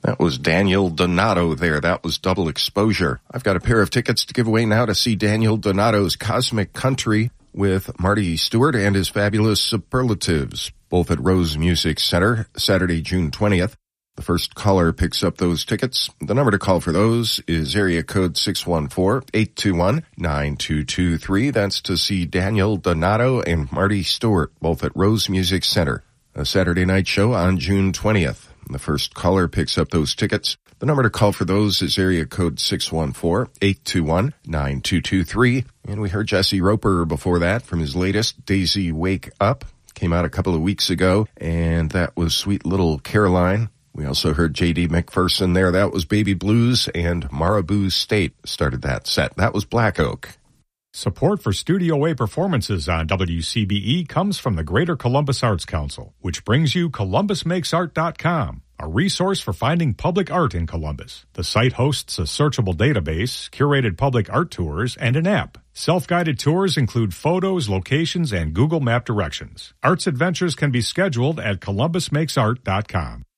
That was Daniel Donato there. That was Double Exposure. I've got a pair of tickets to give away now to see Daniel Donato's Cosmic Country with Marty Stewart and his fabulous Superlatives, both at Rose Music Center, Saturday, June 20th. The first caller picks up those tickets. The number to call for those is area code 614-821-9223. That's to see Daniel Donato and Marty Stewart, both at Rose Music Center, a Saturday night show on June 20th. The first caller picks up those tickets. The number to call for those is area code 614-821-9223. And we heard Jesse Roper before that from his latest, Daisy Wake Up. Came out a couple of weeks ago, and that was Sweet Little Caroline. We also heard J.D. McPherson there. That was Baby Blues, and Marabou State started that set. That was Black Oak. Support for Studio A performances on WCBE comes from the Greater Columbus Arts Council, which brings you ColumbusMakesArt.com, a resource for finding public art in Columbus. The site hosts a searchable database, curated public art tours, and an app. Self-guided tours include photos, locations, and Google Map directions. Arts adventures can be scheduled at ColumbusMakesArt.com.